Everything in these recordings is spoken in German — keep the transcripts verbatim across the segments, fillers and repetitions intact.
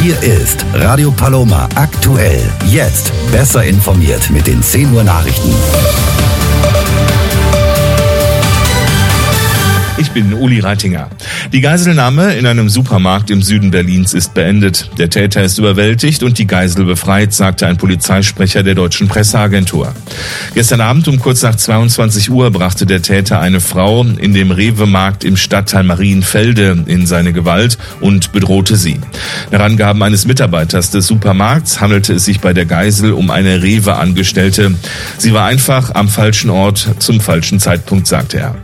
Hier ist Radio Paloma aktuell. Jetzt besser informiert mit den zehn Uhr Nachrichten. Ich bin Uli Reitinger. Die Geiselnahme in einem Supermarkt im Süden Berlins ist beendet. Der Täter ist überwältigt und die Geisel befreit, sagte ein Polizeisprecher der deutschen Presseagentur. Gestern Abend um kurz nach zweiundzwanzig Uhr brachte der Täter eine Frau in dem Rewe-Markt im Stadtteil Marienfelde in seine Gewalt und bedrohte sie. Nach Angaben eines Mitarbeiters des Supermarkts handelte es sich bei der Geisel um eine Rewe-Angestellte. Sie war einfach am falschen Ort zum falschen Zeitpunkt, sagte er.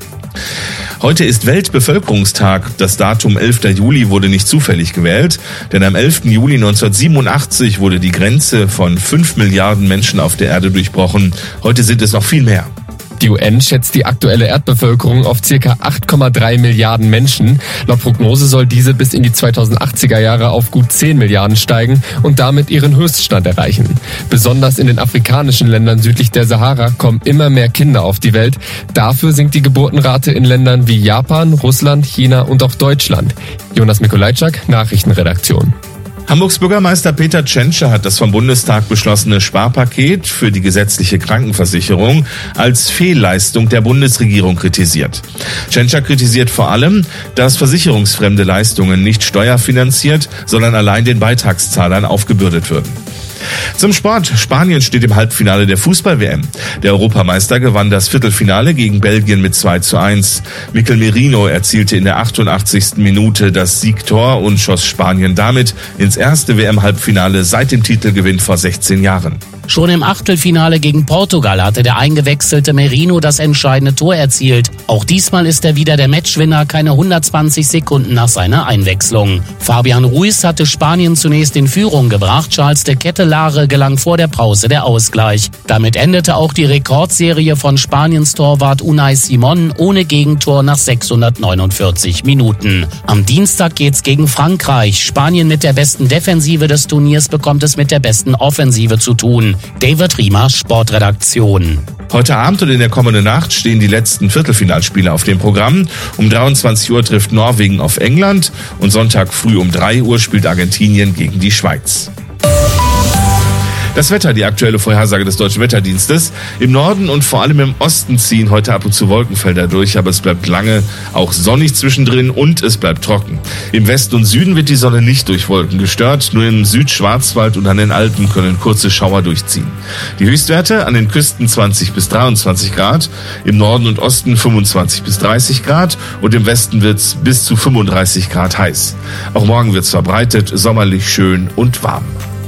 Heute ist Weltbevölkerungstag. Das Datum elfter Juli wurde nicht zufällig gewählt, denn am elften Juli neunzehnhundertsiebenundachtzig wurde die Grenze von fünf Milliarden Menschen auf der Erde durchbrochen. Heute sind es noch viel mehr. Die U N schätzt die aktuelle Erdbevölkerung auf ca. acht Komma drei Milliarden Menschen. Laut Prognose soll diese bis in die zweitausendachtziger Jahre auf gut zehn Milliarden steigen und damit ihren Höchststand erreichen. Besonders in den afrikanischen Ländern südlich der Sahara kommen immer mehr Kinder auf die Welt. Dafür sinkt die Geburtenrate in Ländern wie Japan, Russland, China und auch Deutschland. Jonas Mikolajczak, Nachrichtenredaktion. Hamburgs Bürgermeister Peter Tschentscher hat das vom Bundestag beschlossene Sparpaket für die gesetzliche Krankenversicherung als Fehlleistung der Bundesregierung kritisiert. Tschentscher kritisiert vor allem, dass versicherungsfremde Leistungen nicht steuerfinanziert, sondern allein den Beitragszahlern aufgebürdet würden. Zum Sport. Spanien steht im Halbfinale der Fußball-W M. Der Europameister gewann das Viertelfinale gegen Belgien mit zwei zu eins. Mikel Merino erzielte in der achtundachtzigsten Minute das Siegtor und schoss Spanien damit ins erste W M-Halbfinale seit dem Titelgewinn vor sechzehn Jahren. Schon im Achtelfinale gegen Portugal hatte der eingewechselte Merino das entscheidende Tor erzielt. Auch diesmal ist er wieder der Matchwinner, keine hundertzwanzig Sekunden nach seiner Einwechslung. Fabian Ruiz hatte Spanien zunächst in Führung gebracht. Charles de Kettelare gelang vor der Pause der Ausgleich. Damit endete auch die Rekordserie von Spaniens Torwart Unai Simon ohne Gegentor nach sechshundertneunundvierzig Minuten. Am Dienstag geht's gegen Frankreich. Spanien mit der besten Defensive des Turniers bekommt es mit der besten Offensive zu tun. David Riemer, Sportredaktion. Heute Abend und in der kommenden Nacht stehen die letzten Viertelfinalspiele auf dem Programm. Um dreiundzwanzig Uhr trifft Norwegen auf England und Sonntag früh um drei Uhr spielt Argentinien gegen die Schweiz. Das Wetter, die aktuelle Vorhersage des Deutschen Wetterdienstes. Im Norden und vor allem im Osten ziehen heute ab und zu Wolkenfelder durch, aber es bleibt lange auch sonnig zwischendrin und es bleibt trocken. Im Westen und Süden wird die Sonne nicht durch Wolken gestört, nur im Südschwarzwald und an den Alpen können kurze Schauer durchziehen. Die Höchstwerte an den Küsten zwanzig bis dreiundzwanzig Grad, im Norden und Osten fünfundzwanzig bis dreißig Grad und im Westen wird's bis zu fünfunddreißig Grad heiß. Auch morgen wird's verbreitet, sommerlich schön und warm.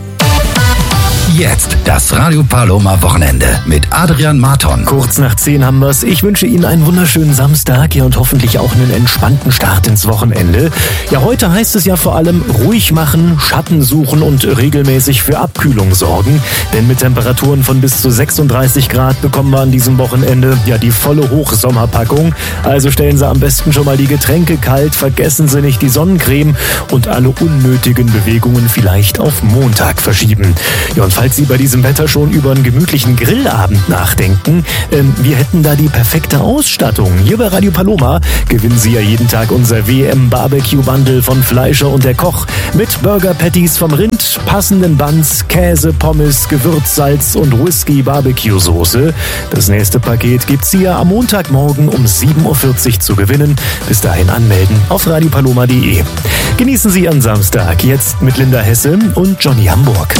Jetzt das Radio Paloma Wochenende mit Adrian Marton. Kurz nach zehn haben wir's. Ich wünsche Ihnen einen wunderschönen Samstag ja, und hoffentlich auch einen entspannten Start ins Wochenende. Ja, heute heißt es ja vor allem ruhig machen, Schatten suchen und regelmäßig für Abkühlung sorgen. Denn mit Temperaturen von bis zu sechsunddreißig Grad bekommen wir an diesem Wochenende ja die volle Hochsommerpackung. Also stellen Sie am besten schon mal die Getränke kalt, vergessen Sie nicht die Sonnencreme und alle unnötigen Bewegungen vielleicht auf Montag verschieben. Ja, und falls Sie bei diesem Wetter schon über einen gemütlichen Grillabend nachdenken, ähm, wir hätten da die perfekte Ausstattung. Hier bei Radio Paloma gewinnen Sie ja jeden Tag unser W M-Barbecue-Bundle von Fleischer und der Koch mit Burger-Patties vom Rind, passenden Buns, Käse, Pommes, Gewürzsalz und Whisky-Barbecue-Soße. Das nächste Paket gibt's hier am Montagmorgen um sieben Uhr vierzig zu gewinnen. Bis dahin anmelden auf radiopaloma punkt de. Genießen Sie Ihren Samstag jetzt mit Linda Hesse und Johnny Hamburg.